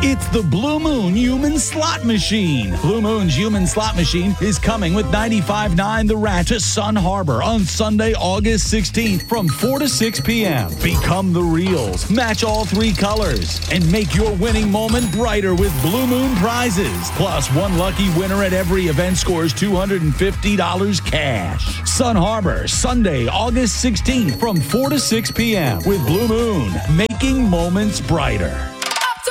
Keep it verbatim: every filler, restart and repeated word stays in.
It's the Blue Moon Human Slot Machine. Blue Moon's Human Slot Machine is coming with ninety-five point nine The Rat to Sun Harbor on Sunday, August sixteenth from four to six p.m. Become the reals, match all three colors, and make your winning moment brighter with Blue Moon prizes. Plus, one lucky winner at every event scores two hundred fifty dollars cash. Sun Harbor, Sunday, August sixteenth from four to six p.m. with Blue Moon, making moments brighter.